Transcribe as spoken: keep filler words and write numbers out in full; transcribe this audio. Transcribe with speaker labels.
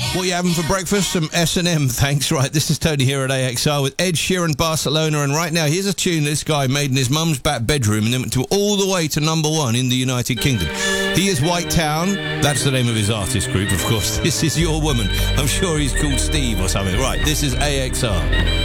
Speaker 1: What are you having for breakfast? Some S and M, thanks. Right, this is Tony here at A X R with Ed Sheeran, Barcelona, and right now, here's a tune this guy made in his mum's back bedroom and then went to all the way to number one in the United Kingdom. He is White Town. That's the name of his artist group, of course. This is Your Woman. I'm sure he's called Steve or something. Right, this is A X R.